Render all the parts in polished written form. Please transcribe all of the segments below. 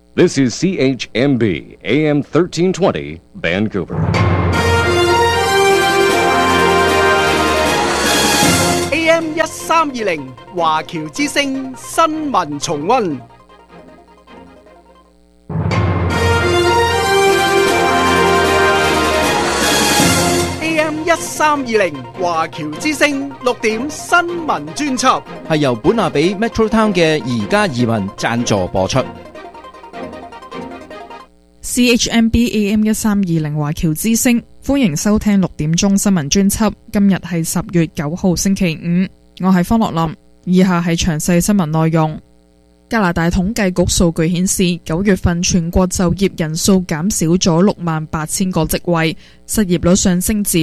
This is CHMB AM 1320 Vancouver. AM 1320華僑之聲新聞重溫。AM 1320華僑之聲6點新聞專輯， 係由本拿比 Metro Town 嘅宜家移民贊助播出。 CHMB AM 1320華僑之聲，歡迎收聽6點鐘新聞專輯。今日係10月9號星期五，我係方樂林。以下係詳細新聞內容。加拿大統計局數據顯示，9月份全國就業人數減少咗68,000個職位，失業率上升至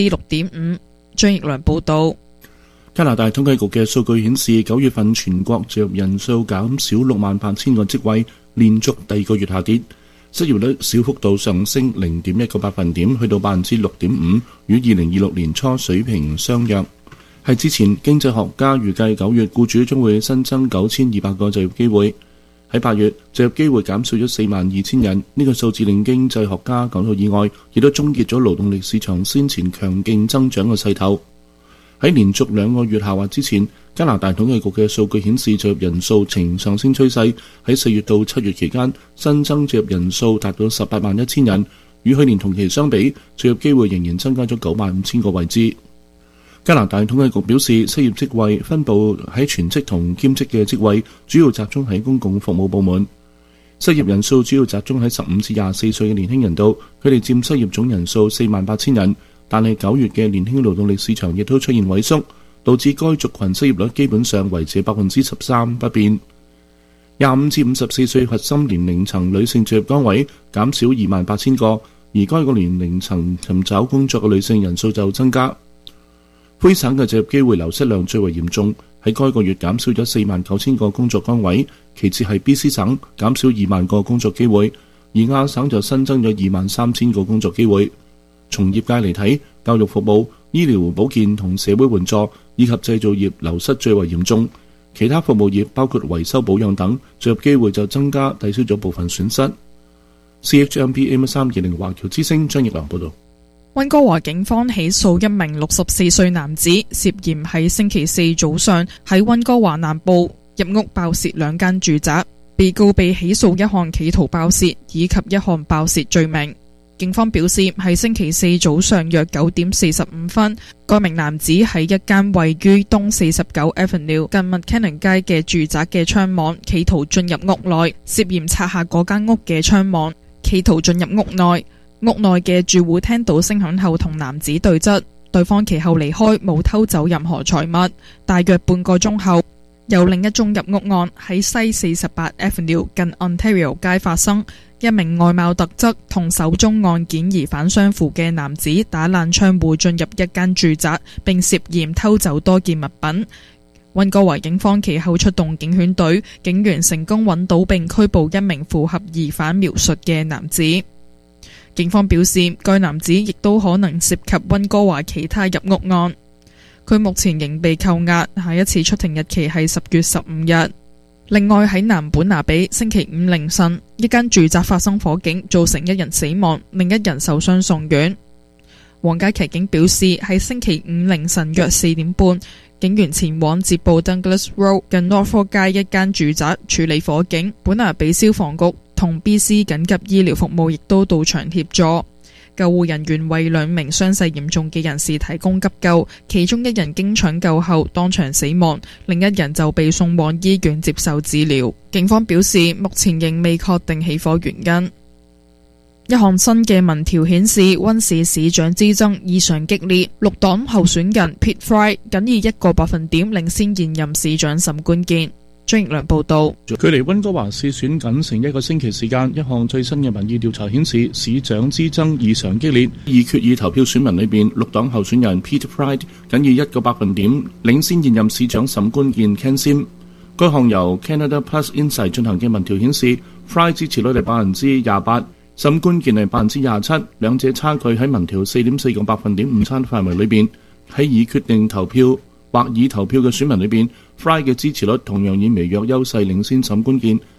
6.5%。張奕良報道。 加拿大統計局嘅數據顯示，9月份全國就業人數減少68,000個職位，連續第二個月下跌。失業率小幅度上升0.1個百分點，去到 6.5%， 與2026年初水平相若。喺之前，經濟學家預計9月僱主將會新增9200個就業機會。喺8月，就業機會減少咗42,000人，呢個數字令經濟學家感到意外，亦都終結咗勞動力市場先前強勁增長嘅勢頭。喺連續2個月下滑之前，加拿大統計局嘅數據顯示就業人數呈上升趨勢。喺4月到7月期間，新增就業人數達到181000人，與去年同期相比，就業機會仍然增加咗95000個位置。加拿大統計局表示，失業職位分佈喺全職同兼職嘅職位，主要集中喺公共服務部門。失業人數主要集中喺15至24歲嘅年輕人度，佢哋佔失業總人數48000人。但係9月嘅年輕勞動力市場亦都出現萎縮，導致該族群失業率基本上維持13%不變。25至54歲核心年齡層女性就業崗位減少28,000個，而該個年齡層尋找工作嘅女性人數就增加。魁省嘅就業機會流失量最為嚴重，喺該個月減少咗49,000個工作崗位，其次係 BC 省減少2萬個工作機會，而亞省就新增咗23,000個工作機會。從業界嚟睇，教育服務、醫療保健同社會援助以及製造業流失最為嚴重，其他服務業包括維修保養等，就業機會就增加，抵消咗部分損失。CHMB AM 1320華僑之聲張奕良報道。 溫哥華警方起訴一名64歲男子，涉嫌喺星期四早上喺溫哥華南部入屋爆竊2間住宅。被告被起訴一項企圖爆竊以及一項爆竊罪名。警方表示，喺星期四早上約9點45分，該名男子喺一間位於東49 Avenue 近 McKinnon 街嘅住宅嘅窗網，企圖進入屋內，涉嫌拆下嗰間屋嘅窗網，企圖進入屋內。屋內嘅住戶聽到聲響後同男子對質，對方其後離開，冇偷走任何財物。大約半個鐘後，有另一宗入屋案喺西48 Avenue 近 Ontario 街發生。一名外貌特質同首宗案件疑犯相符嘅男子打爛窗戶進入一間住宅，並涉嫌偷走多件物品。溫哥華警方其後出動警犬隊，警員成功揾到並拘捕一名符合疑犯描述嘅男子。警方表示，該男子亦都可能涉及溫哥華其他入屋案。佢目前仍被扣押，下一次出庭日期係10月15日。另外喺南本拿比，星期5凌晨，一間住宅發生火警，造成1人死亡，另1人受傷送院。皇家騎警表示，喺星期5凌晨約4點半，警員前往接報 Douglas Road 近 Norfolk 街一間住宅處理火警。本拿比消防局同 BC 緊急醫療服務亦都到場協助。救護人員為2名傷勢嚴重嘅人士提供急救，其中1人經搶救後當場死亡，另1人就被送往醫院接受治療。警方表示，目前仍未確定起火原因。一項新嘅民調顯示，溫市市長之爭異常激烈，綠黨候選人 Pete Fry 僅以1個百分點領先現任市長沈冠健。張奕良報道。 距離溫哥華市選僅剩1個星期時間，一項最新嘅民意調查顯示，市長之爭異常激烈。而決議投票選民裏邊，綠黨候選人 Peter Fry 僅以1個百分點領先現任市長沈冠健 Ken Sim。該項由 Canada Plus Insight 進行嘅民調顯示 ，Fry 支持率係28%，沈冠健係27%，兩者差距喺民調4.4個百分點誤差範圍裏邊。喺已決定投票或已投票嘅選民裏邊，Fry 嘅支持率同樣以微弱優勢領先沈冠健，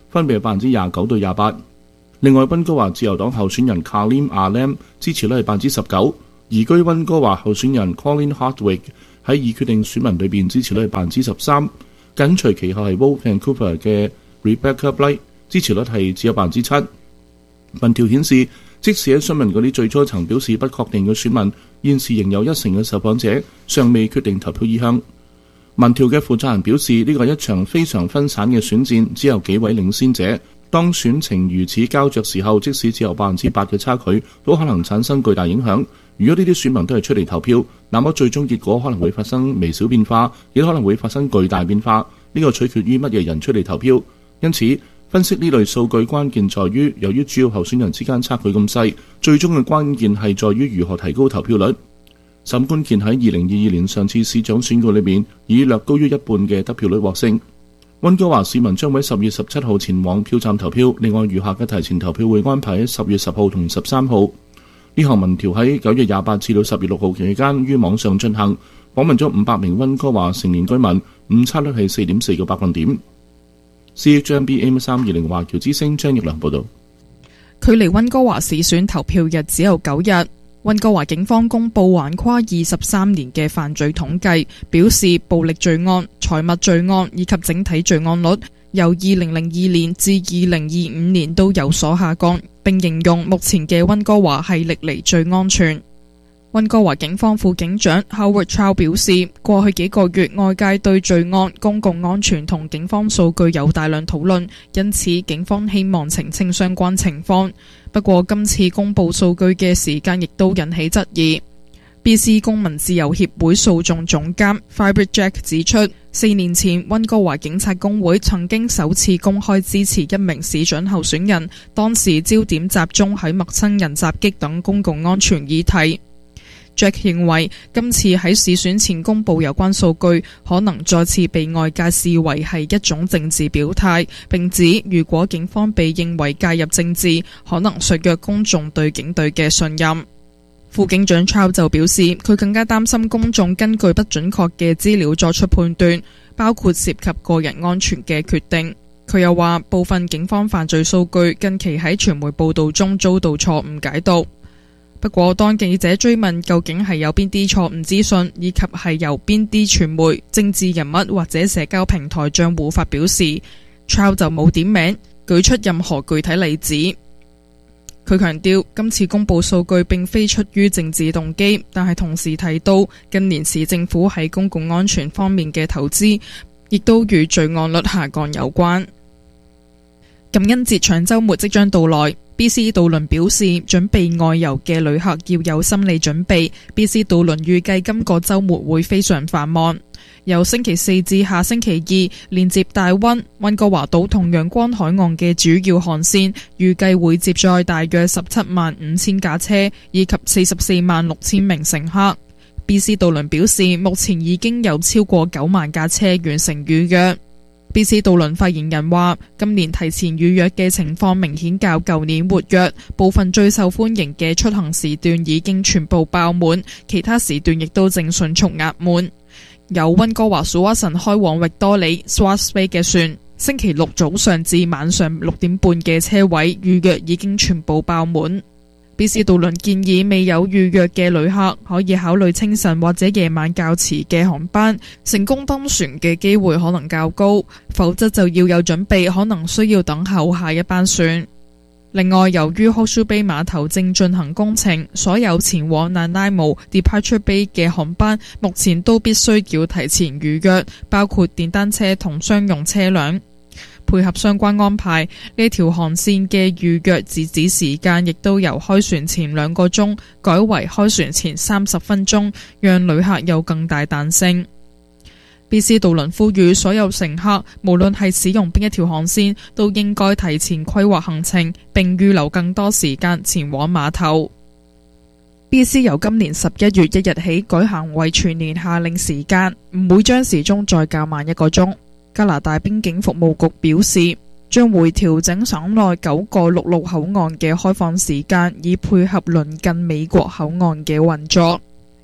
分別係29%到28%。另外，溫哥華自由黨候選人 Karim Alem 支持率係19%，移居溫哥華候選人 Colin Hardwick 喺已決定選民裏邊支持率係13%，緊隨其後係 Wolf Vancouver 嘅 Rebecca Blight 支持率係只有7%。民調顯示，即使喺詢問嗰啲最初曾表示不確定嘅選民，現時仍有1成嘅受訪者尚未決定投票意向。民調嘅負責人表示，呢個係一場非常分散嘅選戰，只有幾位領先者。當選情如此膠着時候，即使只有8%嘅差距，都可能產生巨大影響。如果呢啲選民都係出嚟投票，那麼最終結果可能會發生微小變化，亦可能會發生巨大變化。呢個取決於乜嘢人出嚟投票。因此，分析呢類數據關鍵在於，由於主要候選人之間差距咁細，最終嘅關鍵係在於如何提高投票率。沈冠健喺2022年上次市長選舉裏面，以略高於一半嘅得票率獲勝。溫哥華市民將喺10月17號前往票站投票，另外餘下嘅提前投票會安排喺10月10號同13號。呢項民調喺9月28至到10月6號期間於網上進行，訪問咗500名溫哥華成年居民，誤差率係4.4個百分點。CHMB AM320 華僑之聲張奕良報道。 距離溫哥華市選投票日只有9日。溫哥華警方公布橫跨23年嘅犯罪統計，表示暴力罪案、財物罪案以及整體罪案率由2002年至2025年都有所下降，並形容目前嘅溫哥華係歷嚟最安全。溫哥華警方副警長 Howard Chow 表示，過去幾個月外界對罪案、公共安全同警方數據有大量討論，因此警方希望澄清相關情況。不過今次公布數據嘅時間亦都引起質疑。BC 公民自由協會訴訟總監 Fibre Jack 指出，4年前溫哥華警察工會曾經首次公開支持一名市長候選人，當時焦點集中喺陌生人襲擊等公共安全議題。Jack 認為今次喺市選前公布有關數據，可能再次被外界視為係一種政治表態，並指如果警方被認為介入政治，可能削弱公眾對警隊嘅信任。副警長 Chow 就表示，佢更加擔心公眾根據不準確嘅資料作出判斷，包括涉及個人安全嘅決定。佢又話，部分警方犯罪數據近期喺傳媒報道中遭到錯誤解讀。不過，當記者追問究竟係有邊啲錯誤資訊，以及係由邊啲傳媒、政治人物或者社交平台賬戶發表時，Chow 就冇點名，舉出任何具體例子。佢強調，今次公布數據並非出於政治動機，但係同時提到近年市政府喺公共安全方面嘅投資，亦都與罪案率下降有關。感恩節長週末即將到來。BC 渡輪表示，準備外遊嘅旅客要有心理準備。BC 渡輪預計今個週末會非常繁忙，由星期4至下星期2，連接大溫、溫哥華島同陽光海岸嘅主要航線，預計會接載大約175000架車以及446000名乘客。BC 渡輪表示，目前已經有超過9萬架車完成預約。BC 渡輪發言人話，今年提前預約嘅情況明顯較舊年活躍，部分最受歡迎嘅出行時段已經全部爆滿，其他時段亦都正迅速額滿。由溫哥華 Tsawwassen 開往域多里 Swartz Bay 嘅船，星期六早上至晚上6點半嘅車位預約已經全部爆滿。BC 渡輪建議未有預約嘅旅客可以考慮清晨或者夜晚較遲嘅航班，成功登船嘅機會可能較高，否則就要有準備，可能需要等候下一班船。另外，由於 Horseshoe Bay 碼頭正進行工程，所有前往 Nanaimo Departure Bay 嘅航班目前都必須要提前預約，包括電單車同商用車輛。配合相關安排，呢條航線嘅預約截止時間亦都由開船前2個鐘改為開船前30分鐘，讓旅客有更大彈性。BC 渡輪呼籲所有乘客，無論係使用邊一條航線，都應該提前規劃行程，並預留更多時間前往碼頭。BC 由今年11月1日起改行為全年夏令時間，唔會將時鐘再較慢1個鐘。加拿大邊境服務局表示，將會調整省內9個陸路口岸嘅開放時間，以配合鄰近美國口岸嘅運作。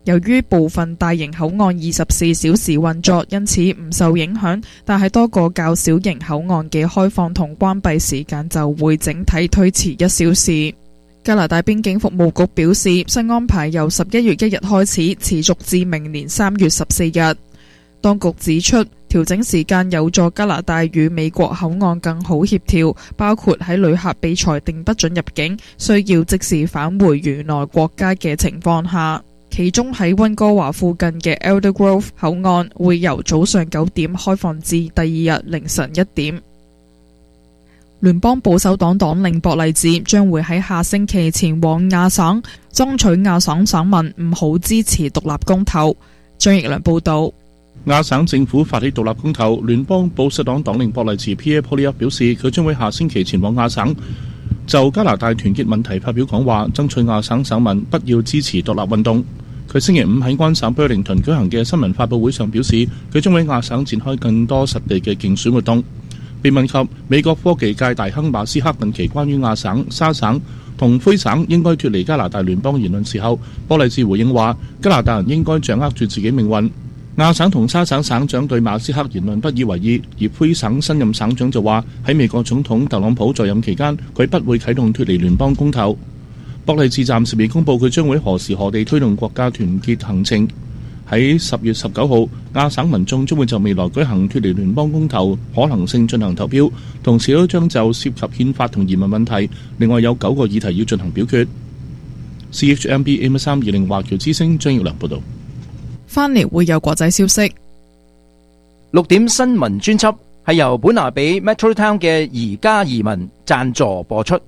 由於部分大型口岸24小時運作，因此唔受影響，但係多個較小型口岸嘅開放同關閉時間就會整體推遲1小時。加拿大邊境服務局表示，新安排由11月1日開始，持續至明年3月14日。當局指出，調整時間有助加拿大與美國口岸更好協調，包括喺旅客被裁定不准入境，需要即時返回原來國家嘅情況下。其中喺溫哥華附近嘅 Elder Grove 口岸會由早上9點開放至第二日凌晨1點。聯邦保守黨黨領博勵治將會喺下星期前往亞省，爭取亞省省民唔好支持獨立公投。張奕良報導。 亞省政府發起獨立公投，聯邦保守黨黨領博勵治 Pierre Poilievre 表示，佢將會下星期前往亞省，就加拿大團結問題發表講話，爭取亞省省民不要支持獨立運動。佢星期五喺安省 Burlington 舉行嘅新聞發佈會上表示，佢將喺亞省展開更多實地嘅競選活動。被問及美國科技界大亨馬斯克近期關於亞省、沙省同魁省應該脫離加拿大聯邦言論時候，博勵治回應話：加拿大人應該掌握住自己命運。亞省同沙省省長對馬斯克言論不以為意，而魁省新任省長就話喺美國總統特朗普在任期間，佢不會啟動脫離聯邦公投。博勵治暫時未公佈佢將會何時何地推動國家團結行程。喺10月19號，亞省民眾將會就未來舉行脫離聯邦公投可能性進行投票，同時都將就涉及憲法同移民問題，另外有9個議題要進行表決。CHMB AM320華僑之聲張奕良報導。 翻嚟會有國際消息。 6點新聞專輯係由本拿比 Metro Town 嘅宜家移民贊助播出。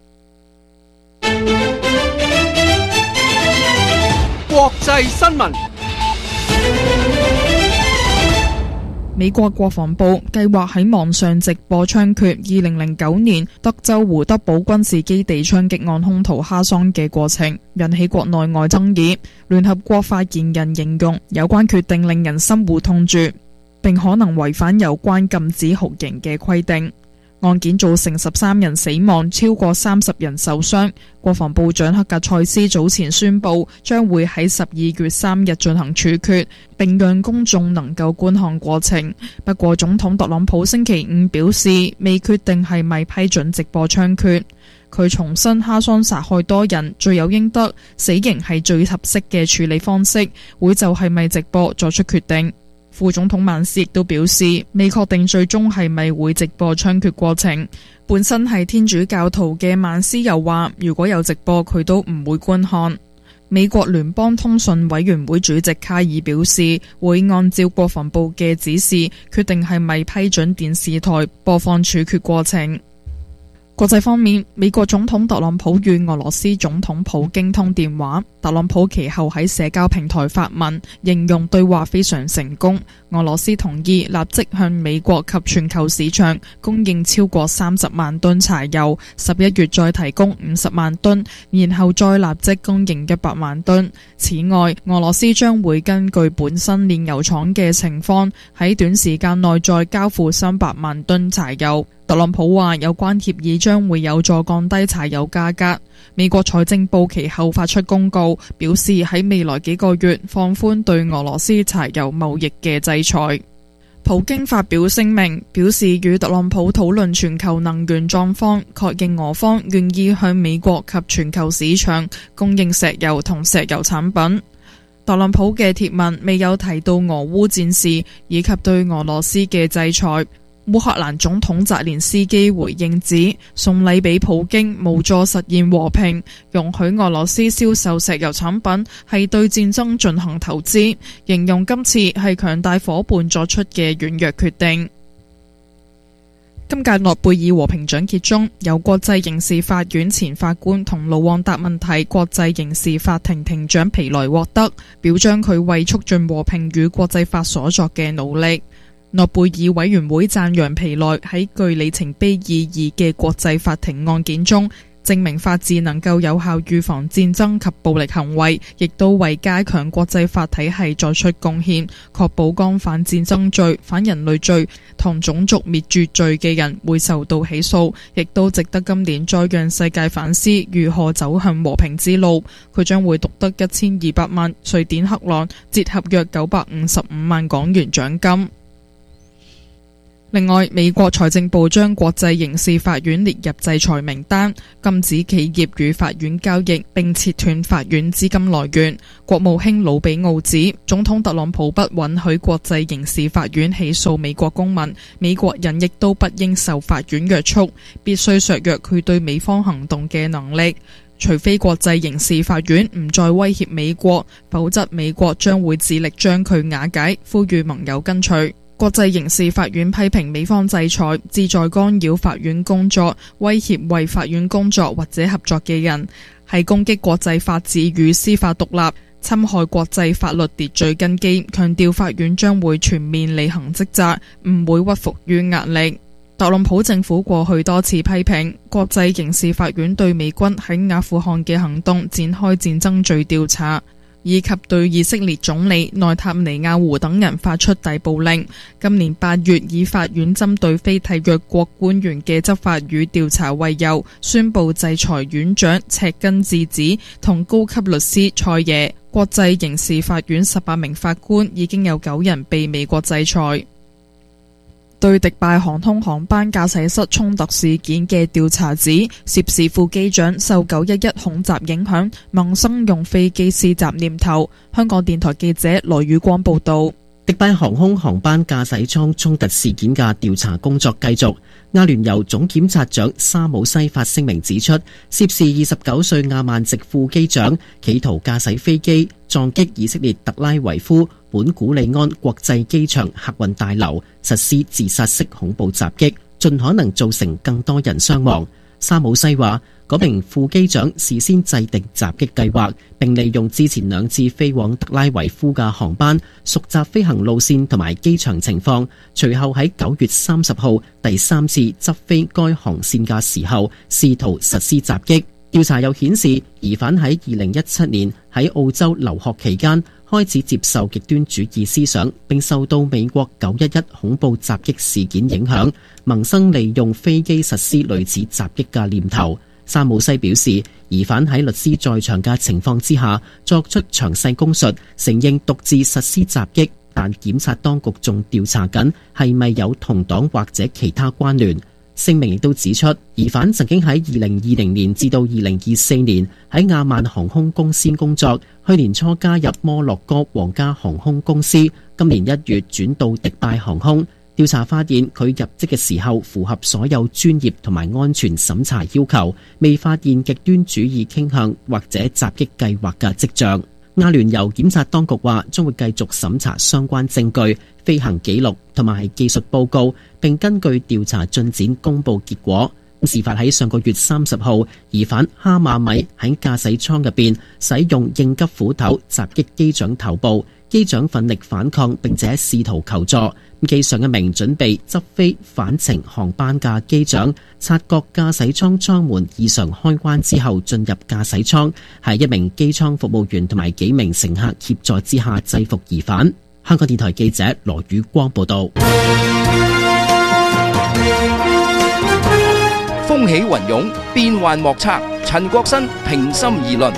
國際新聞。 美國國防部計劃喺網上直播槍決2009年德州胡德堡軍事基地槍擊案兇徒哈桑嘅過程，引起國內外爭議。聯合國發言人形容有關決定令人心糊痛住，並可能違反有關禁止酷刑嘅規定。案件造成13人死亡，超過30人受傷。國防部長克格塞斯早前宣布，將會喺12月3日進行處決，並讓公眾能夠觀看過程。不過，總統特朗普星期五表示，未決定係咪批准直播槍決。佢重申哈桑殺害多人，罪有應得，死刑係最合適嘅處理方式，會就係咪直播作出決定。副總統曼斯亦都表示，未確定最終係咪會直播槍決過程。本身係天主教徒嘅曼斯又話，如果有直播，佢都唔會觀看。美國聯邦通訊委員會主席卡爾表示，會按照國防部嘅指示，決定係咪批准電視台播放處決過程。國際方面，美國總統特朗普與俄羅斯總統普京通電話。特朗普其後喺社交平台發文，形容對話非常成功。俄羅斯同意立即向美國及全球市場供應超過30萬噸柴油，11月再提供50萬噸，然後再立即供應100萬噸。此外，俄羅斯將會根據本身煉油廠嘅情況，喺短時間內再交付300萬噸柴油。特朗普話有關協議將會有助降低柴油價格。美國財政部其後發出公告，表示喺未來幾個月放寬對俄羅斯柴油貿易嘅制裁。普京發表聲明，表示與特朗普討論全球能源狀況，確認俄方願意向美國及全球市場供應石油同石油產品。特朗普嘅貼文未有提到俄烏戰事以及對俄羅斯嘅制裁。烏克蘭總統澤連斯基回應指，送禮俾普京無助實現和平，容許俄羅斯銷售石油產品係對戰爭進行投資，形容今次係強大夥伴作出嘅軟弱決定。今屆諾貝爾和平獎揭盅，由國際刑事法院前法官同盧旺達問題國際刑事法庭庭長皮萊獲得，表彰佢為促進和平與國際法所作嘅努力。諾貝爾委員會讚揚皮萊喺具里程碑意義嘅國際法庭案件中， 證明法治能夠有效預防戰爭及暴力行為，亦都為加強國際法體系作出貢獻，確保干犯戰爭罪、反人類罪同種族滅絕罪嘅人會受到起訴，亦都值得今年再讓世界反思如何走向和平之路。佢將會獨得1200萬瑞典克朗，折合約955萬港元獎金。另外，美國財政部將國際刑事法院列入制裁名單，禁止企業與法院交易，並切斷法院資金來源。國務卿魯比奧指，總統特朗普不允許國際刑事法院起訴美國公民，美國人亦都不應受法院約束，必須削弱佢對美方行動嘅能力。除非國際刑事法院唔再威脅美國，否則美國將會致力將佢瓦解，呼籲盟友跟隨。國際刑事法院批評美方制裁旨在干擾法院工作，威脅為法院工作或者合作嘅人，係攻擊國際法治與司法獨立，侵害國際法律秩序根基。強調法院將會全面履行職責，唔會屈服於壓力。特朗普政府過去多次批評國際刑事法院對美軍喺阿富汗嘅行動展開戰爭罪調查，以及對以色列總理內塔尼亞胡等人發出逮捕令。今年8月，以法院針對非締約國官員嘅執法與調查為由，宣布制裁院長赤根智子同高級律師蔡耶。國際刑事法院18名法官已經有9人被美國制裁。對迪拜航空航班駕駛室衝突事件嘅調查指，涉事副機長受911恐襲影響，萌生用飛機施襲念頭。香港電台記者羅宇光報道。 迪拜航空航班駕駛艙衝突事件嘅調查工作繼續。阿聯酋總檢察長沙姆西發聲明指出，涉事29歲亞曼籍副機長企圖駕駛飛機撞擊以色列特拉維夫本古里安國際機場客運大樓，實施自殺式恐怖襲擊，盡可能造成更多人傷亡。沙姆西話，嗰名副機長事先制定襲擊計劃，並利用之前2次飛往特拉維夫嘅航班，熟習飛行路線同埋機場情況，隨後喺9月30號第3次執飛該航線嘅時候，試圖實施襲擊。調查又顯示，疑犯喺2017年喺澳洲留學期間開始接受極端主義思想，並受到美國911恐怖襲擊事件影響，萌生利用飛機實施類似襲擊嘅念頭。沙姆西表示，疑犯喺律師在場嘅情況之下作出詳細供述，承認獨自實施襲擊，但檢察當局仲調查緊係咪有同黨或者其他關聯。聲明亦都指出，疑犯曾經喺2020年至到2024年喺亞曼航空公司工作，去年初加入摩洛哥皇家航空公司，今年1月轉到迪拜航空。調查發現佢入職嘅時候符合所有專業同埋安全審查要求，未發現極端主義傾向或者襲擊計劃嘅跡象。阿聯酋檢察當局話將會繼續審查相關證據、飛行記錄同埋技術報告，並根據調查進展公佈結果。事發喺上個月30號，疑犯哈馬米喺駕駛艙入邊使用應急斧頭襲擊機長頭部，機長奮力反抗並且試圖求助。機上一名準備執飛返程航班嘅機長察覺駕駛艙艙門異常開關之後進入駕駛艙，喺一名機艙服務員同埋幾名乘客協助之下制服疑犯。香港電台記者羅宇光報道。 風起雲湧，變幻莫測。陳國新平心而論。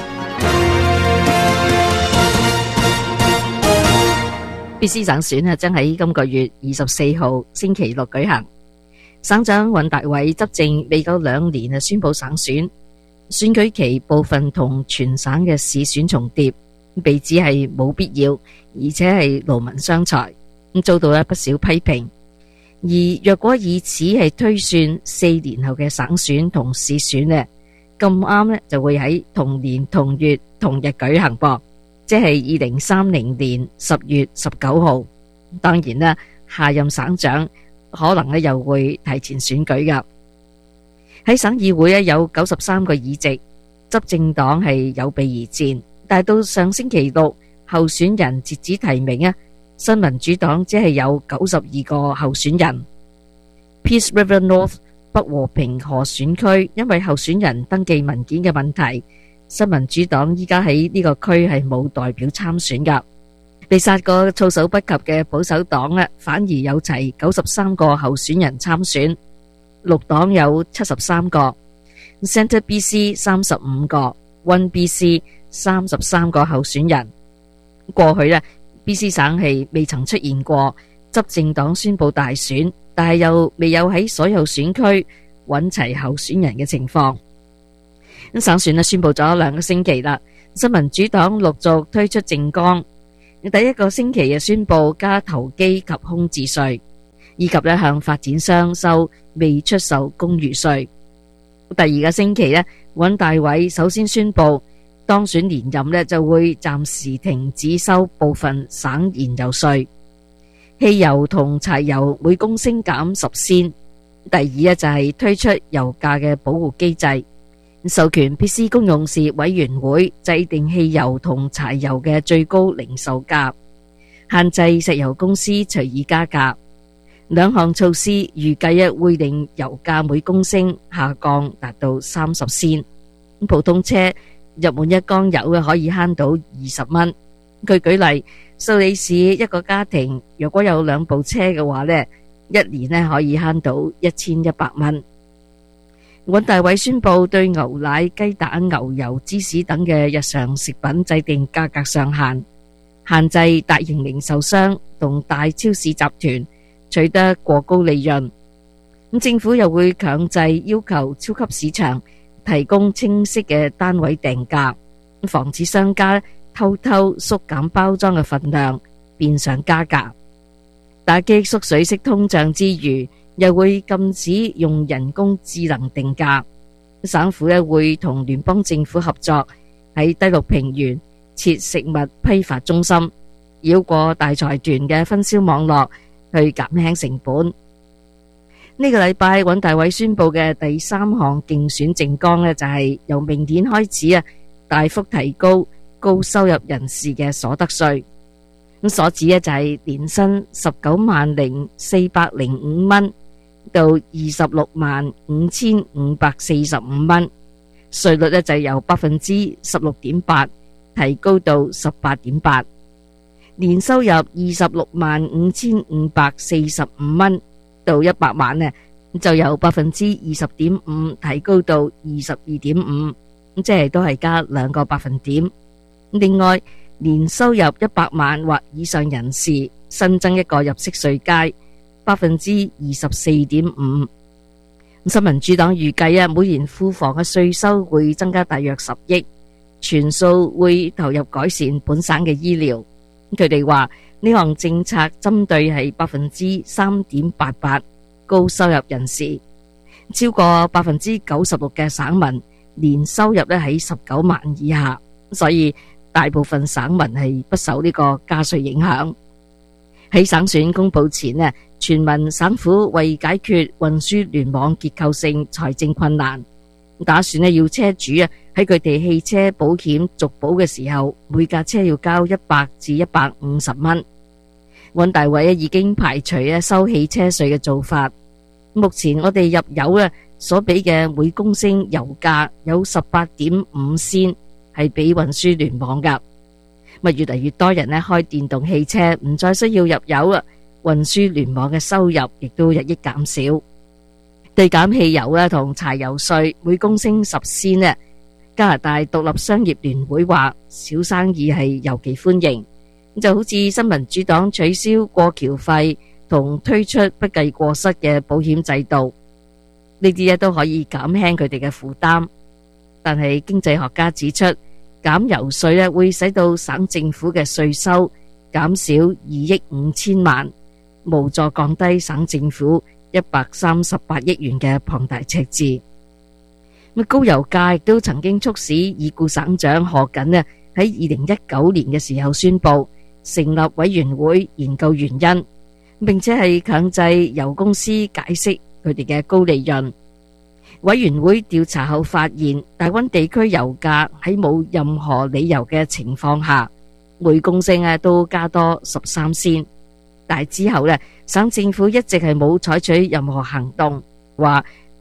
卑詩省選將喺今個月24號星期六舉行。省長尹達偉執政未夠2年宣布省選，選舉期部分同全省嘅市選重疊，被指係冇必要，而且係勞民傷財，遭到不少批評。而若果以此係推算4年後嘅省選同市選呢，咁啱就會喺同年同月同日舉行噃。即係2030年10月19號，當然啦，下任省長可能又會提前選舉噶。喺省議會有93個議席，執政黨係有備而戰，但係到上星期六候選人截止提名新民主黨只係有92個候選人。Peace River North 北和平河選區因為候選人登記文件嘅問題，新民主黨依家喺呢個區係冇代表參選噶。被殺個措手不及嘅保守黨反而有齊93個候選人參選，綠黨有73個，Centre BC 35個，One BC 33個候選人。過去BC 省係未曾出現過執政黨宣布大選，但係又未有喺所有選區揾齊候選人嘅情況。省選宣布咗2個星期啦，新民主黨陸續推出政綱。第一個星期宣布加投機及空置稅，以及向發展商收未出售公寓稅。第二個星期尹大偉首先宣布當選連任就會暫時停止收部分省燃油稅，汽油同柴油每公升減10仙。第二就係推出油價嘅保護機制，授權 BC 公用事業委員會制定汽油同柴油嘅最高零售價，限制石油公司隨意加價。2項措施預計會令油價每公升下降達到30仙。普通車入滿1缸油可以慳到20蚊。據舉例，蘇黎世一個家庭如果有2部車嘅話一年可以慳到1100蚊。尹大偉宣布對牛奶、雞蛋、牛油、芝士等嘅日常食品制定價格上限，限制大型零售商同大超市集團取得過高利潤。政府又會強制要求超級市場提供清晰嘅單位定價，防止商家偷偷縮減包裝嘅份量，變相加價。打擊縮水式通脹之餘，又會禁止用人工智能定價。省府會同聯邦政府合作，喺低陸平原設食物批發中心，繞過大財團嘅分銷網絡去減輕成本。呢個禮拜尹大偉宣布嘅第3項競選政綱就係由明年開始大幅提高高收入人士嘅所得稅。咁所指就係年薪190405蚊到265545蚊，稅率就由 16.8% 提高到 18.8%。年收入265545蚊到100萬就由 20.5% 提高到 22.5%， 即係都係加2個百分點。另外，年收入100萬或以上人士新增一個入息稅階 24.5%。新民主黨預計每年庫房嘅稅收會增加大約10億，全數會投入改善本省嘅醫療。佢哋話呢項政策針對係 3.88% 高收入人士，超過 96% 嘅省民年收入喺19萬以下，所以大部分省民係不受呢個加稅影響。喺省選公布前全民省府為解決運輸聯網結構性財政困難，打算要車主喺佢哋汽車保險續保嘅時候，每架車要交100至150蚊。尹大偉已經排除收汽車稅嘅做法。目前我哋入油所俾嘅每公升油價有 18.5 仙係俾運輸聯網噶。越嚟越多人開電動汽車，唔再需要入油啦，運輸聯網嘅收入亦都日益減少。對減汽油同柴油稅每公升10仙加拿大獨立商業聯會話小生意係尤其歡迎，就好似新民主黨取消過橋費同推出不計過失嘅保險制度，呢啲都可以減輕佢哋嘅負擔。但係經濟學家指出，減油稅會使到省政府嘅稅收減少2億5千萬，無助降低省政府138億元嘅龐大赤字。高油價亦都曾經促使已故省長賀錦喺2019年嘅時候宣布成立委員會研究原因，並且係強制油公司解釋佢哋嘅高利潤。委員會調查後發現，大溫地區油價喺冇任何理由嘅情況下，每公升都加多13仙。但係之後省政府一直係冇採取任何行動，話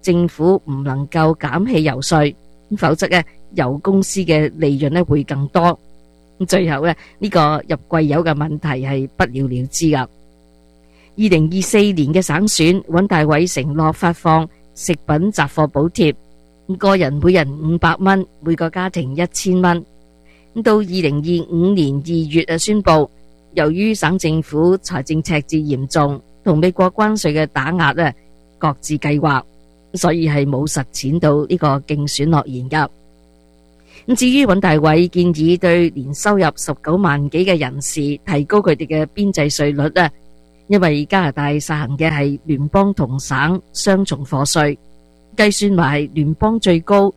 政府唔能夠減汽油稅，否則咧油公司嘅利潤咧會更多。最後咧呢個入貴油嘅問題係不了了之噶。2024年嘅省選，尹大偉承諾發放食品雜貨補貼，個人每人500蚊，每個家庭1000蚊。到2025年2月宣布，由於省政府財政赤字嚴重，同美國關稅嘅打壓各自計劃，所以係冇實踐到呢個競選諾言噶。至於尹大偉建議對年收入19萬幾嘅人士提高佢哋嘅邊際稅率，因為加拿大實行嘅係聯邦同省雙重課稅，計算埋聯邦最高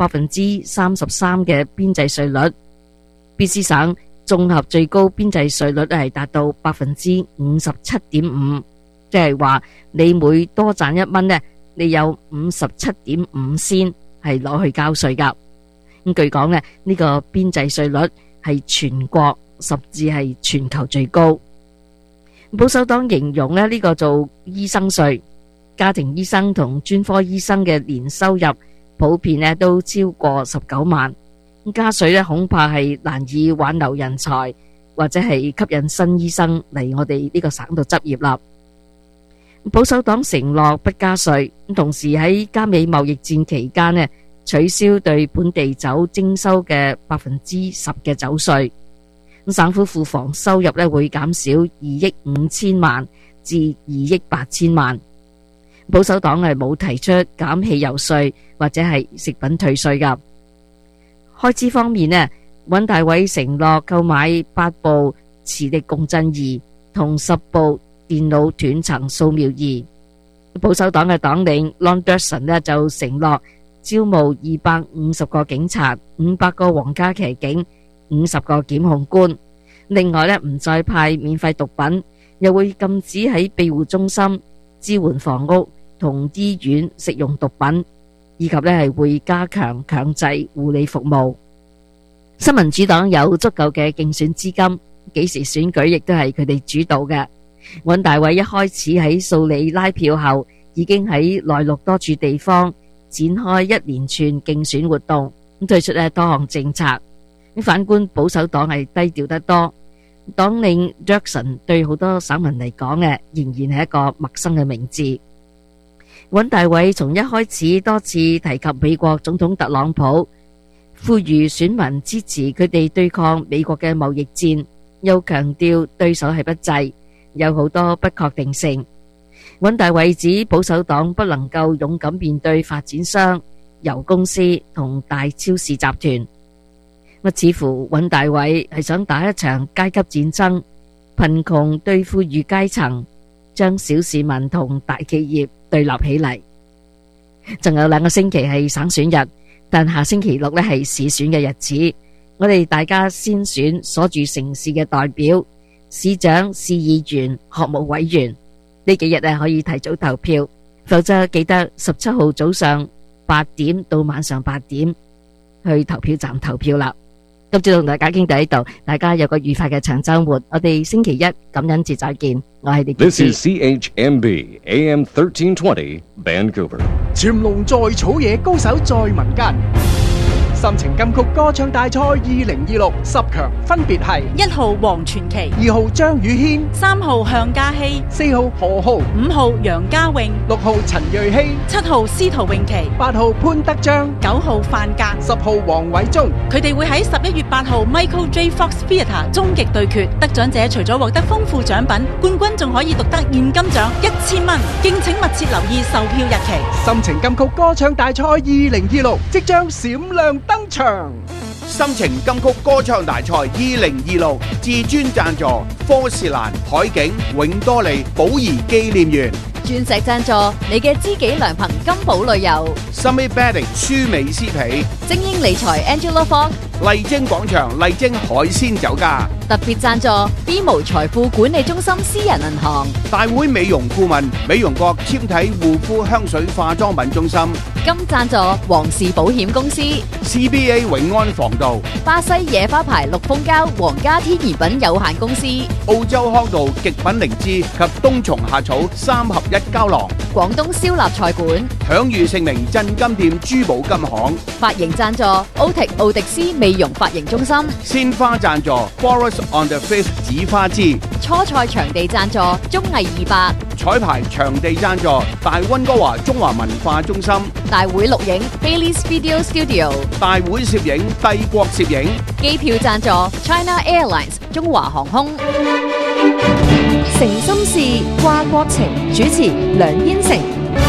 33%嘅邊際稅率，BC 省綜合最高邊際稅率係達到57.5%，即係話你每多賺1蚊你有57.5仙係攞去交稅噶。據講呢個邊際稅率係全國甚至係全球最高。保守黨形容呢個做醫生稅，家庭醫生同專科醫生嘅年收入普遍都超過19萬，加稅恐怕係難以挽留人才，或者係吸引新醫生嚟我哋呢個省度執業啦。保守黨承諾不加稅，同時喺加美貿易戰期間取消對本地酒徵收嘅10%嘅酒稅，省府庫房收入會減少2億5千萬至2億8千萬。保守黨係冇提出減汽油稅或者係食品退稅噶。開支方面尹大偉承諾購買8部磁力共振儀同10部電腦斷層掃描儀。保守黨嘅黨領 Lon Derson 就承諾招募250個警察、500個皇家騎警、50個檢控官。另外唔再派免費毒品，又會禁止喺庇護中心、支援房屋同醫院食用毒品，以及係會加強強制護理服務。新民主黨有足夠嘅競選資金，幾時選舉亦都係佢哋主導嘅。尹大偉一開始喺數理拉票後，已經喺內陸多處地方展開一連串競選活動，推出多項政策。反觀保守黨係低調得多，黨領 Jackson 對好多省民嚟講仍然係一個陌生嘅名字。尹大偉從一開始多次提及美國總統特朗普，呼籲選民支持佢哋對抗美國嘅貿易戰，又強調對手係不濟，有好多不確定性。尹大偉指保守黨不能夠勇敢面對發展商、油公司同大超市集團。似乎尹大偉係想打一場階級戰爭，貧窮對富裕階層，將小市民同大企業對立起嚟。仲有2個星期係省選日，但下星期6係市選嘅日子，我哋大家先選所住城市嘅代表、市長、市議員、學務委員。呢幾日可以提早投票，否則記得17號早上8點到晚上8點去投票站投票啦。今朝同大家傾到呢度，大家有個愉快嘅長週末。我哋星期一感恩節再見。我係李潔 This is CHMB AM 1320 Vancouver。 潛龍在草野，高手在民間。心情金曲歌唱大賽2026 10強分別係 1號黃傳奇、 2號張宇軒、 3號向嘉熙、 4號何浩、 5號楊家穎、 6號陳瑞希、 7號司徒詠琪、 8號潘德章、 9號范格、 10號黃偉忠。 佢哋會喺11月8號 Michael J. Fox Theatre 終極對決，得獎者除咗獲得豐富獎品，冠軍仲可以獨得現金獎1000蚊。敬請密切留意售票日期。 心情金曲歌唱大賽2026即將閃亮登場。 心情金曲歌唱大賽2026至尊贊助科士蘭、海景、永多利、寶儀紀念園， 鑽石贊助你嘅知己良朋金寶旅遊， Summit Bedding 舒美斯皮， 精英理財 Angela Fong， 麗晶廣場麗晶海鮮酒家。 特別贊助 B 無財富管理中心私人銀行。 大會美容顧問美容國纖體護膚香水化妝品中心。 金贊助皇士保險公司。 CBA 永安防盜。 巴西野花牌綠蜂膠皇家天然品有限公司。 澳洲康道極品靈芝及冬蟲夏草3合1膠囊。 廣東燒臘菜館。 享譽盛名鎮金店珠寶金行。 髮型贊助奧迪斯美容髮型中心。 鮮花贊助 Forest on the Face 紫花枝。 初賽場地贊助綜藝200。 彩排場地贊助大溫哥華中華文化中心。 大會錄影 Bailey's Video Studio。 大會攝影帝國攝影。 機票贊助 China Airlines 中華航空。 誠心事掛國情，主持梁燕成。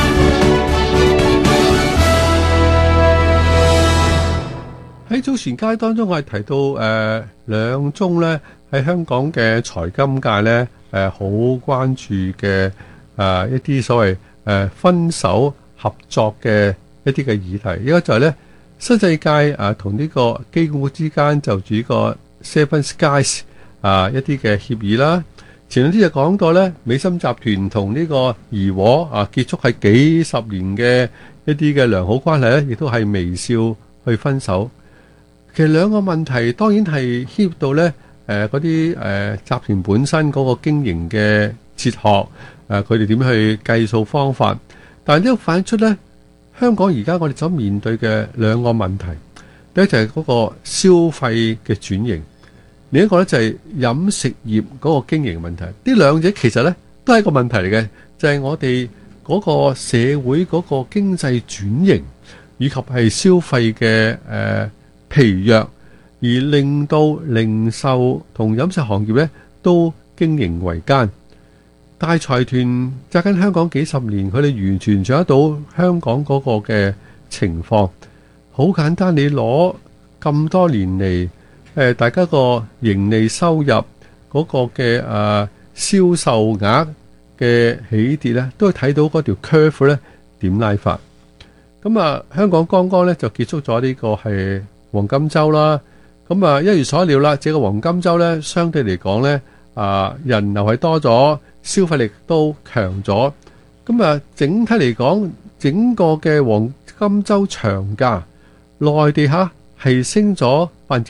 喺早前街當中，我係提到兩宗呢喺香港嘅財金界呢好關注嘅一啲所謂分手合作嘅一啲嘅議題。一個就係呢新世界同呢個機管局之間就住呢個 Seven Skies 一啲嘅協議啦。前兩天就講到呢美心集團同呢個怡和結束係幾十年嘅一啲嘅良好關係呢，亦都係微笑去分手。其實兩個問題當然係牽涉到呢嗰啲集團本身嗰個經營嘅哲學，佢哋點去計數方法，但係呢個反映出呢香港而家我哋所面對嘅兩個問題，第一就係嗰個消費嘅轉型，另一個呢就係飲食業嗰個經營問題。呢兩者其實呢都係一個問題嚟嘅，就係我哋嗰個社會嗰個經濟轉型以及係消費嘅疲弱，而令到零售同飲食行業呢都經營維艱。大財團紮緊香港幾十年，佢哋完全掌握到香港嗰個嘅情況。好簡單，你攞咁多年嚟大家個盈利收入嗰個嘅銷售額嘅起跌呢，都係睇到嗰條 curve 呢點拉法。咁香港剛剛呢就結束咗呢個係黃金週啦，咁一如所料啦，這個黃金週呢，相對嚟講呢，人流係多咗，消費力都強咗，咁整體嚟講，整個嘅黃金週長假，內地客係升咗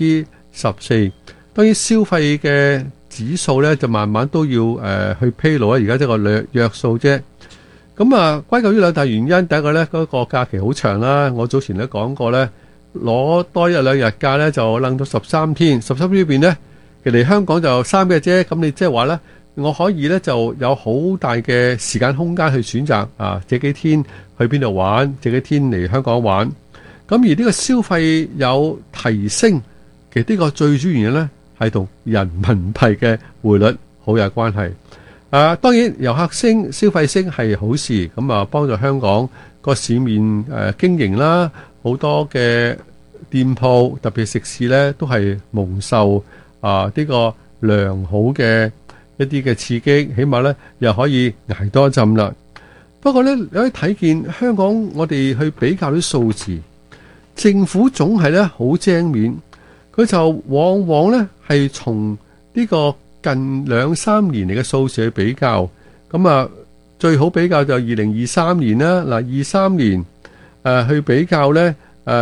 14%，當然消費嘅指數呢，就慢慢都要去披露啊，而家即係個約數啫。咁歸咎於兩大原因，第一個呢，嗰個假期好長啦，我早前都講過呢。攞多一兩日假咧，就楞到13天，13天裏邊咧，其實嚟香港就3日啫。咁你即係話咧，我可以咧就有好大嘅時間空間去選擇這幾天去邊度玩，這幾天嚟香港玩。咁而呢個消費有提升，其實呢個最主要原因咧係同人民幣嘅匯率好有關係。當然遊客升、消費升係好事，咁幫助香港個市面經營啦。好多嘅店鋪，特別食肆咧，都係蒙受呢個良好嘅一啲嘅刺激，起碼咧又可以捱多一陣啦。不過咧，你可以睇見香港，我哋去比較啲數字，政府總係咧好精面，佢就往往咧係從呢個近2-3年嚟嘅數字去比較。咁最好比較就2023年啦。嗱，23年。去比較呢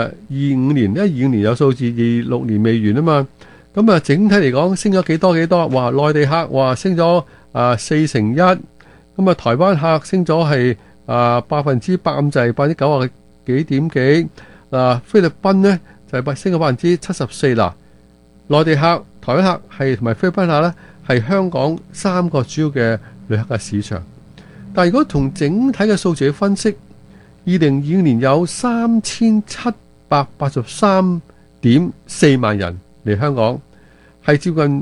25年，因為25年有數字，26年未完啊嘛。咁整體嚟講升咗幾多？哇！內地客話升咗41%，咁台灣客升咗係100%咁滯，90%幾點幾。菲律賓呢就係升咗74%啦。內地客、台灣客係同埋菲律賓客呢係香港3個主要嘅旅客嘅市場。但係如果從整體嘅數字去分析，2022年有3783.4萬人嚟香港，係接近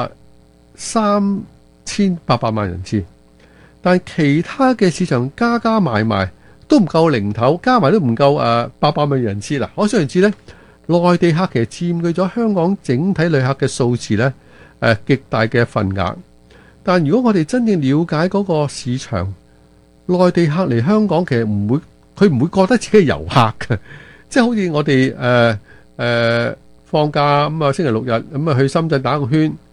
3800萬人次。但係其他嘅市場加埋都唔夠零頭，加埋都唔夠800萬人次啦。可想而知呢，內地客其實佔據咗香港整體旅客嘅數字呢極大嘅份額。但如果我哋真正了解嗰個市場，內地客嚟香港其實佢唔會覺得自己係遊客嘅，即係好似我哋放假咁星期六日咁去深圳打個圈，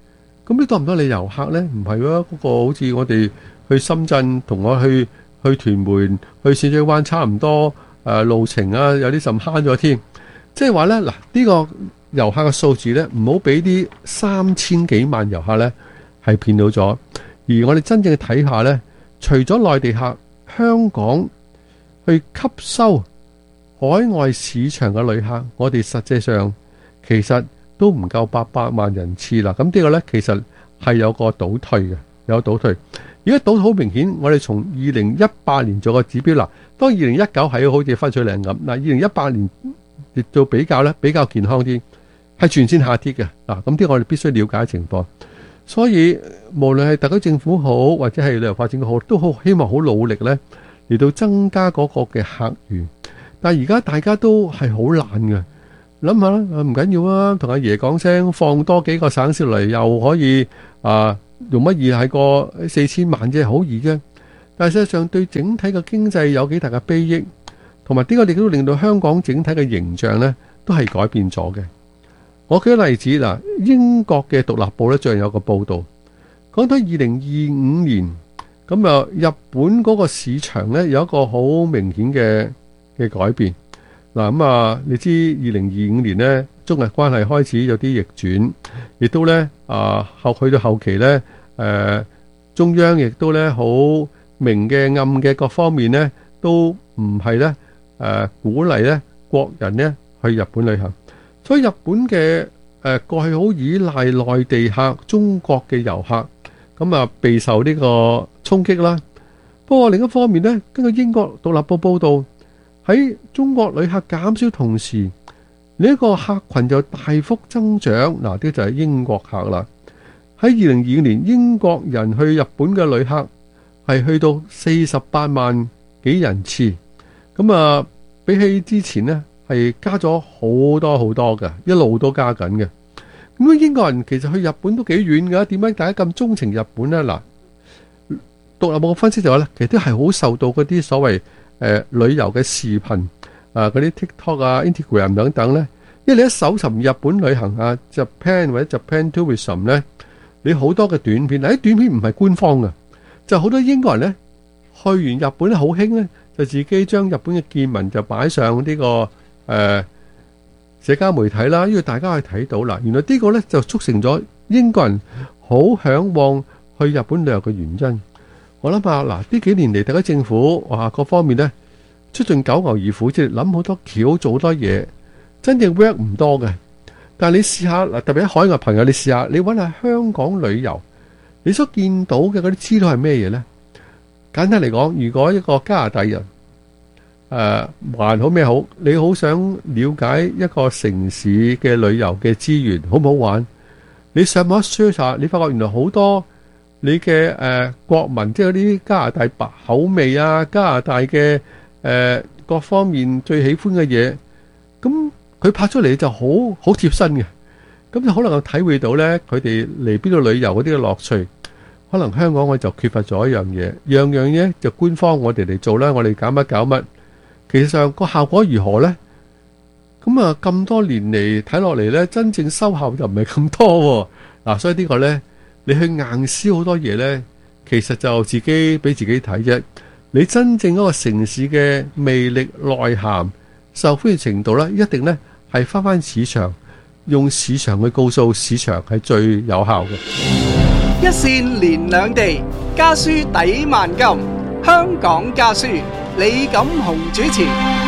咁呢多唔多你遊客呢？唔係喎，嗰個好似我哋去深圳同我去屯門、去淺水灣差唔多路程啊，有啲甚慳咗添。即係話呢，嗱，呢個遊客嘅數字呢，唔好俾啲3000幾萬遊客呢係騙到咗。而我哋真正睇下呢，除咗內地客，香港去吸收海外市場嘅旅客，我哋實際上其實都唔夠800萬人次啦。咁呢個呢，其實係有個倒退嘅，有倒退。而家倒退好明顯，我哋從2018年做個指標啦。當2019係好似分水嶺咁，嗱2018年亦做比較呢，比較健康啲，係全線下跌嘅。嗱，咁啲我哋必須了解情況。所以無論係特區政府好，或者係旅遊發展好，都好希望好努力呢嚟到增加嗰個嘅客源。但係而家大家都係好懶嘅，諗下啦，唔緊要啊，同阿爺講聲，放多幾個省市嚟，又可以用乜嘢係個4000萬啫，好易啫。但係實際上對整體嘅經濟有幾大嘅裨益，同埋呢個亦都令到香港整體嘅形象呢都係改變咗嘅。我舉個例子嗱，英國嘅獨立報呢最近有個報導，講到2025年咁啊，日本嗰個市場呢有一個好明顯嘅改變。嗱咁啊，你知2025年呢中日關係開始有啲逆轉，亦都呢去到後期呢，中央亦都呢好明嘅暗嘅各方面呢都唔係呢鼓勵呢國人呢去日本旅行。所以日本嘅過去好依賴內地客、中國嘅遊客，咁啊備受呢個衝擊啦。不過另一方面呢，根據英國獨立報報導，喺中國旅客減少同時，呢一個客群就大幅增長。嗱，呢就係英國客啦。喺2025年，英國人去日本嘅旅客係去到48萬幾人次，咁啊比起之前呢，係加咗好多好多嘅，一路都加緊嘅。咁英國人其實去日本都幾遠㗎，點解大家咁鍾情日本呢？嗱，獨立報嘅分析就話咧，其實都係好受到嗰啲所謂旅遊嘅視頻嗰啲 TikTok 啊、Instagram 等等咧。因為你一搜尋日本旅行啊 Japan 或者 Japan Tourism 咧，你好多嘅短片，嗱啲短片唔係官方嘅，就好多英國人咧去完日本咧好興咧，就自己將日本嘅見聞就擺上呢個社交媒體啦，因為大家可以睇到啦。原來呢個呢就促成咗英國人好嚮往去日本旅遊嘅原因。我諗下嗱，呢幾年嚟，特區政府各方面呢出盡九牛二虎，即係諗好多橋，做好多嘢，真正 work 唔多嘅。但係你試下嗱，特別喺海外朋友，你試下你揾下香港旅遊，你所見到嘅嗰啲資料係咩嘢呢？簡單嚟講，如果一個加拿大人還好咩好？你好想了解一個城市嘅旅遊嘅資源好唔好玩？你上網 search 下，你發覺原來好多你嘅國民，即係嗰啲加拿大白口味啊，加拿大嘅各方面最喜歡嘅嘢，咁佢拍出嚟就好貼身嘅，咁就可能體會到呢，佢哋嚟邊度旅遊嗰啲嘅樂趣。可能香港我就缺乏咗一樣嘢，樣樣嘢就官方我哋嚟做啦，我哋搞乜搞乜。其實上個效果如何呢？咁啊咁多年嚟睇落嚟呢，真正收效就唔係咁多嗱。所以呢個呢，你去硬銷好多嘢呢，其實就自己俾自己睇啫。你真正嗰個城市嘅魅力內涵、受歡迎程度呢，一定呢係翻市場，用市場去告訴市場係最有效嘅。 一線連兩地，家書抵萬金。香港家書，李錦雄主持。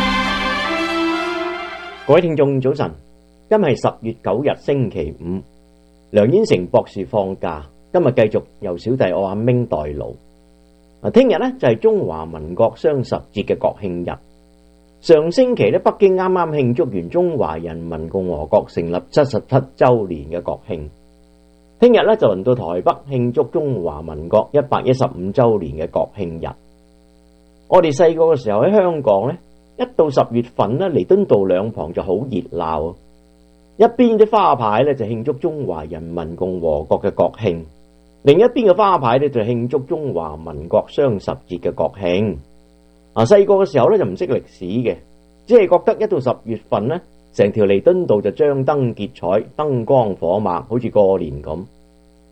各位聽眾早晨，今日係10月9日星期五，梁燕成博士放假，今日繼續由小弟我阿明代勞。聽日呢就係中華民國雙十節嘅國慶日。上星期呢，北京啱啱慶祝完中華人民共和國成立77周年嘅國慶。聽日呢就輪到台北慶祝中華民國115周年嘅國慶日。我哋細個嘅時候喺香港呢，一到10月份呢，彌敦道兩旁就好熱鬧，一邊啲花牌呢就慶祝中華人民共和國嘅國慶，另一邊嘅花牌呢就慶祝中華民國雙十節嘅國慶。細個嘅時候呢就唔識歷史嘅，只係覺得一到10月份呢，成條彌敦道就張燈結彩，燈光火猛，好似過年咁。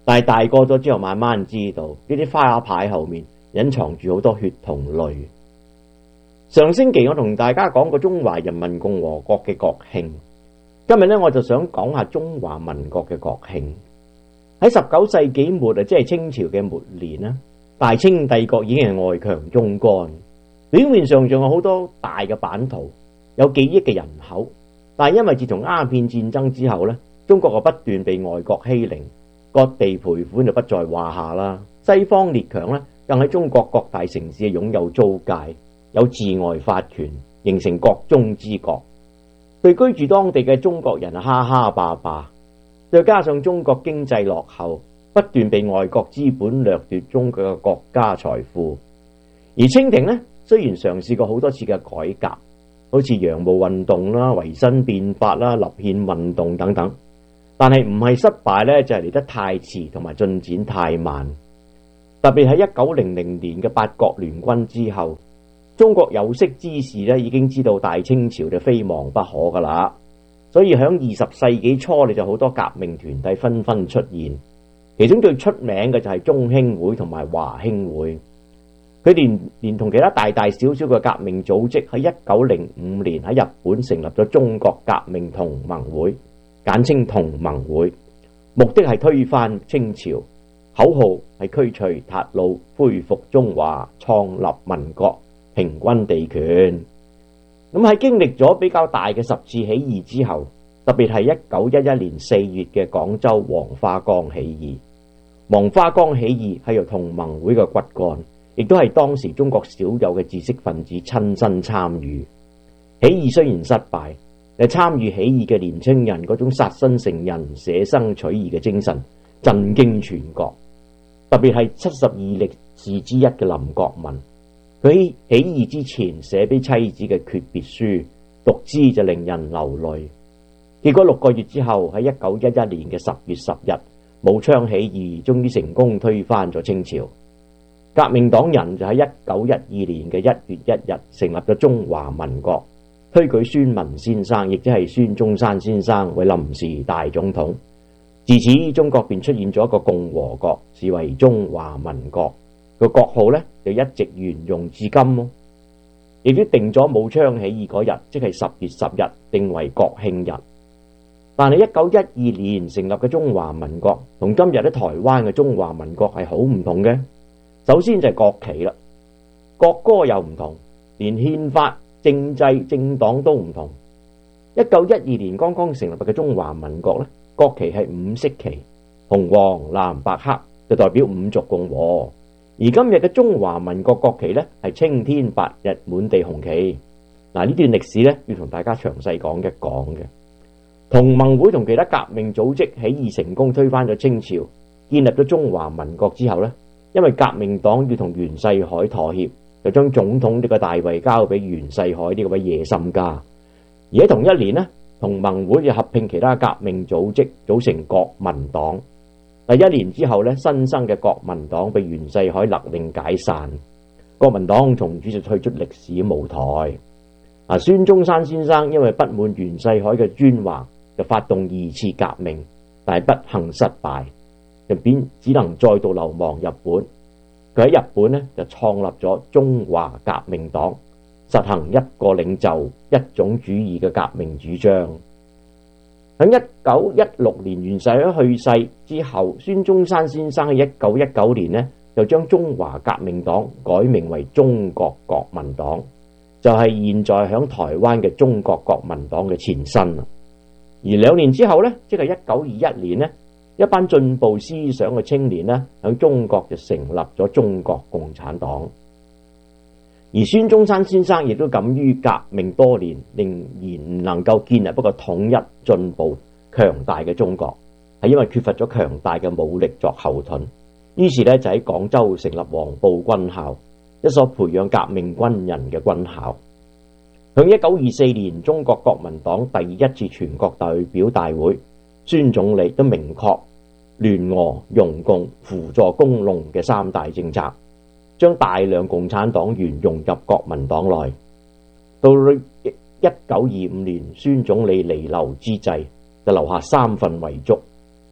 但係大個咗之後，慢慢知道呢啲花牌後面隱藏住好多血同淚。上星期我同大家講過中華人民共和國嘅國慶，今日呢，我就想講下中華民國嘅國慶。喺19世紀末即係清朝嘅末年啦，大清帝國已經係外強中乾，表面上仲有好多大嘅版圖，有幾億嘅人口，但係因為自從鴉片戰爭之後呢，中國不斷被外國欺凌，割地賠款就不在話下啦。西方列強呢，更喺中國各大城市擁有租界，有治外法權，形成國中之國，對居住當地嘅中國人哈哈霸霸。再加上中國經濟落後，不斷被外國資本掠奪中國嘅國家財富。而清廷呢，雖然嘗試過好多次嘅改革，好似洋務運動啦、維新變法啦、立憲運動等等，但係唔係失敗呢，就係嚟得太遲同埋進展太慢。特別喺1900年嘅八國聯軍之後，中國有識之士呢已經知道大清朝就非亡不可噶啦。所以喺20世紀初，你就好多革命團體紛紛出現，其中最出名嘅就係中興會同埋華興會。佢哋連同其他大大小小嘅革命組織，喺1905年喺日本成立咗中國革命同盟會，簡稱同盟會，目的係推翻清朝，口號係驅除韃虜，恢復中華，創立民國，平均地權。咁喺經歷咗比較大嘅10次起義之後，特別係1911年4月嘅廣州黃花崗起義。黃花崗起義係由同盟會嘅骨幹，亦都係當時中國少有嘅知識分子親身參與。起義雖然失敗，但參與起義嘅年青人嗰種殺身成仁、捨生取義嘅精神，震驚全國。特別係72力士之一嘅林國民。佢喺起義之前寫俾妻子嘅訣別書，讀之就令人流淚。結果6個月之後，喺1911年嘅10月10日，武昌起義終於成功推翻咗清朝。革命黨人就喺1912年嘅1月1日成立咗中華民國，推舉孫文先生，亦即係孫中山先生為臨時大總統。自此，中國便出現咗一個共和國，視為中華民國。個國號呢就一直沿用至今咯，亦都定咗武昌起義嗰日，即係10月10日，定為國慶日。但係1912年成立嘅中華民國，同今日喺台灣嘅中華民國係好唔同嘅。首先就係國旗啦，國歌又唔同，連憲法、政制、政黨都唔同。1912年剛剛成立嘅中華民國呢，國旗係5色旗，紅、黃、藍、白、黑，就代表五族共和。而今日嘅中華民國國旗呢，係青天白日滿地紅旗。嗱，呢段歷史呢，要同大家詳細講一講嘅。同盟會同其他革命組織起義成功推翻咗清朝，建立咗中華民國之後呢，因為革命黨要同袁世凱妥協，就將總統呢個大位交俾袁世凱呢個位野心家。而喺同一年呢，同盟會就合併其他革命組織，組成國民黨。第1年之後呢，新生嘅國民黨被袁世凱勒令解散，國民黨從此就退出歷史舞台。孫中山先生因為不滿袁世凱嘅專橫，就發動2次革命，但係不幸失敗，就只能再度流亡日本。佢喺日本呢，就創立咗中華革命黨，實行一個領袖、一種主義嘅革命主張。喺1916年袁世凱去世之後，孫中山先生喺1919年呢，就將中華革命黨改名為中國國民黨，就係現在響台灣嘅中國國民黨嘅前身。而2年之後呢，即係1921年呢，一班進步思想嘅青年呢，響中國就成立咗中國共產黨。而孫中山先生亦都敢於革命多年，仍然唔能夠建立一個統一、進步、強大嘅中國，係因為缺乏咗強大嘅武力作後盾。於是呢，就喺廣州成立黃埔軍校，一所培養革命軍人嘅軍校。向1924年中國國民黨第1次全國代表大會，孫總理都明確聯俄、容共、輔助工農嘅3大政策，將大量共產黨員融入國民黨內。到1925年孫總理彌留之際，就留下3份遺囑，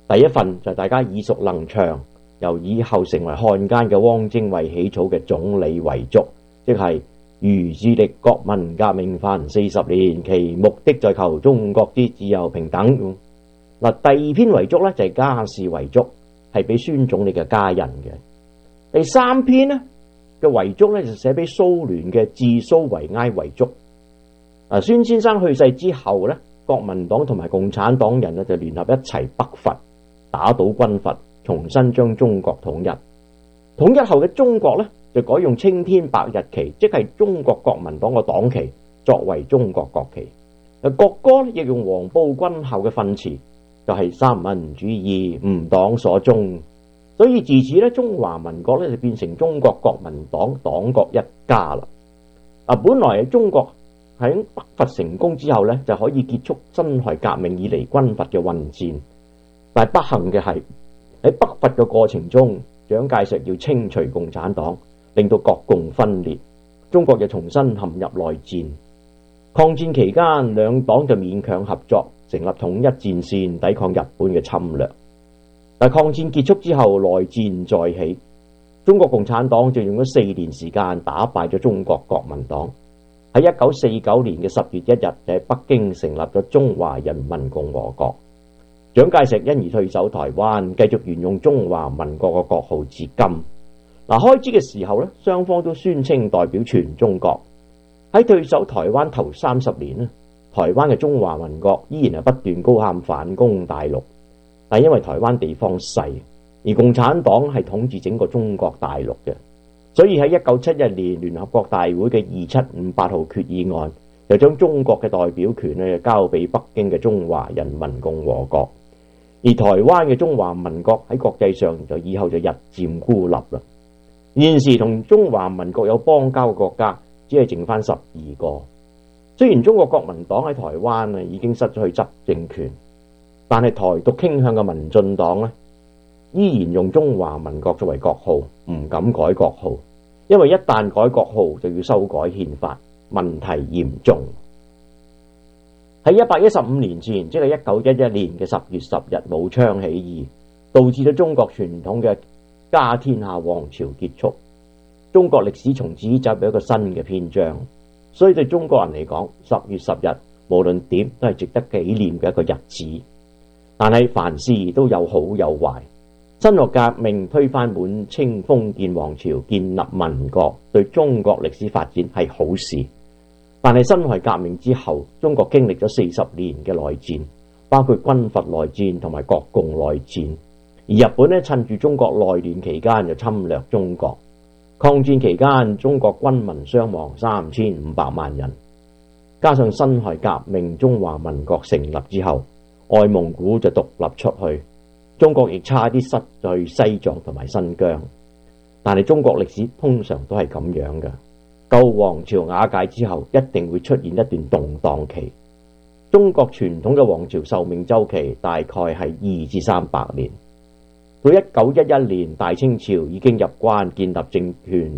第一份就係大家耳熟能詳，由以後成為漢奸嘅汪精衛起草嘅總理遺囑，即係余致力國民革命凡40年，其目的在求中國之自由平等。第二篇遺囑呢，就係家事遺囑，係俾孫總理嘅家人嘅。第三篇呢嘅遺囑呢，就寫俾蘇聯嘅致蘇維埃遺囑。孫先生去世之後呢，國民黨同埋共產黨人呢就聯合一齊北伐，打倒軍閥，重新將中國統一。統一後嘅中國呢，就改用青天白日旗，即係中國國民黨嘅黨旗，作為中國國旗。國歌亦用黃埔軍校嘅訓詞，就係三民主義，吾黨所宗。所以自此咧，中華民國咧就變成中國國民黨黨國一家啦。本來中國喺北伐成功之後咧，就可以結束辛亥革命以嚟軍閥嘅混戰，但係不幸嘅係喺北伐嘅過程中，蔣介石要清除共產黨，令到國共分裂，中國又重新陷入內戰。抗戰期間，兩黨就勉強合作，成立統一戰線，抵抗日本嘅侵略。但抗戰結束之後，內戰再起，中國共產黨就用咗4年時間打敗咗中國國民黨。喺1949年嘅10月1日，就喺北京成立咗中華人民共和國。蔣介石因而退守台灣，繼續沿用中華民國嘅國號至今。開始嘅時候咧，雙方都宣稱代表全中國。喺退守台灣頭30年咧，台灣嘅中華民國依然係不斷高喊反攻大陸。但因為台灣地方細，而共產黨係統治整個中國大陸嘅，所以喺1971年聯合國大會嘅2758號決議案，就將中國嘅代表權咧交俾北京嘅中華人民共和國，而台灣嘅中華民國喺國際上就以後就日漸孤立啦。現時同中華民國有邦交嘅國家只係剩翻12個。雖然中國國民黨喺台灣已經失咗去執政權，但係台獨傾向嘅民進黨咧，依然用中華民國作為國號，唔敢改國號，因為一旦改國號就要修改憲法，問題嚴重。喺115年前，即係1911年嘅10月10日，武昌起義，導致咗中國傳統嘅家天下王朝結束，中國歷史從此走入一個新嘅篇章。所以對中國人嚟講，10月10日無論點都係值得紀念嘅一個日子。但係凡事都有好有壞，辛亥革命推翻滿清封建王朝，建立民國，對中國歷史發展係好事。但係辛亥革命之後，中國經歷咗40年嘅內戰，包括軍閥內戰同埋國共內戰。而日本呢，趁住中國內亂期間就侵略中國。抗戰期間，中國軍民傷亡3500萬人，加上辛亥革命，中華民國成立之後，外蒙古就獨立出去，中國亦差啲失去西藏同埋新疆。但係中國歷史通常都係咁樣嘅，舊王朝瓦解之後，一定會出現一段動盪期。中國傳統嘅王朝壽命周期大概係2至300年。到1911年，大清朝已經入關建立政權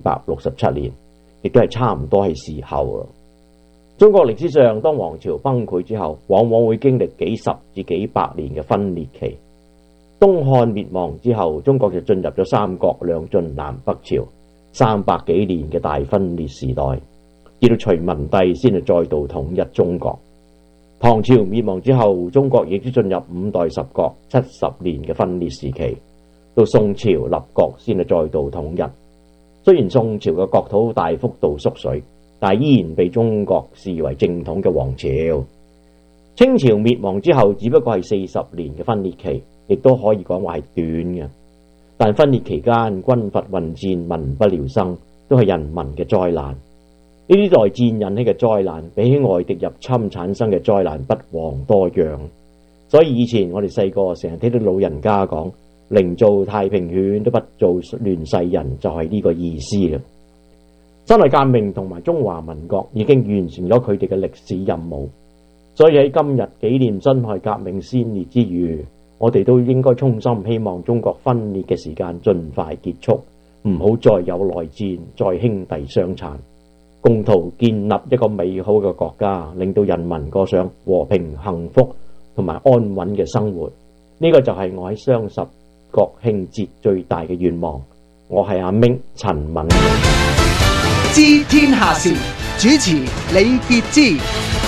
267年，亦都係差唔多係時候啦。中國歷史上，當王朝崩潰之後，往往會經歷幾十至幾百年嘅分裂期。東漢滅亡之後，中國就進入咗三國兩晉南北朝300幾年嘅大分裂時代，至到隋文帝先係再度統一中國。唐朝滅亡之後，中國亦都進入五代十國70年嘅分裂時期，到宋朝立國先係再度統一。雖然宋朝嘅國土大幅度縮水，但依然被中國視為正統嘅王朝。清朝滅亡之後，只不過係40年嘅分裂期，亦都可以講話係短嘅。但分裂期間軍閥混戰，民不聊生，都係人民嘅災難。呢啲內戰引起嘅災難，比起外敵入侵產生嘅災難不遑多讓。所以以前我哋細個成日聽到老人家講，寧做太平犬都不做亂世人，就係呢個意思啦。辛亥革命同埋中華民國已經完成咗佢哋嘅歷史任務，所以喺今日紀念辛亥革命先烈之餘，我哋都應該衷心希望中國分裂嘅時間盡快結束，唔好再有內戰，再兄弟相殘，共同建立一個美好嘅國家，令到人民過上和平幸福同埋安穩嘅生活。 呢個就係我喺雙十國慶節最大嘅願望。我係阿明陳敏。 知天下事，主持李傑之。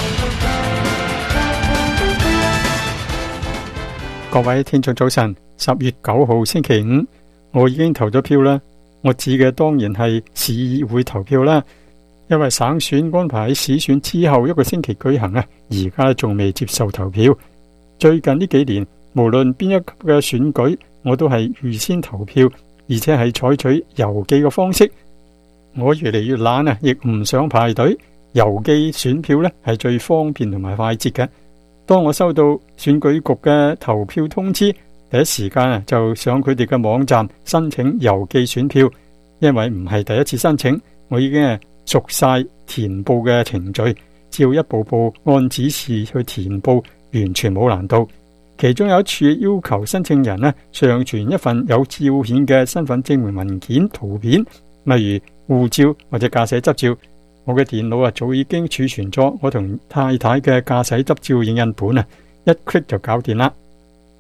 各位聽眾早晨，10月9號星期五，我已經投咗票啦。我指嘅當然係市議會投票啦，因為省選安排喺市選之後1個星期舉行啊，而家仲未接受投票。最近呢幾年，無論邊一級嘅選舉，我都係預先投票，而且係採取郵寄嘅方式。我越嚟越懶啊，亦唔想排隊。郵寄選票呢係最方便同埋快捷嘅。當我收到選舉局嘅投票通知，第一時間就上佢哋嘅網站申請郵寄選票。因為唔係第一次申請，我已經熟晒填報嘅程序，只要一步步按指示去填報，完全冇難度。其中有一處要求申請人上傳一份有照顯嘅身份證明文件圖片，例如護照或者駕駛執照。我嘅電腦早已經儲存咗我同太太嘅駕駛執照影印本，一 click 就搞掂啦。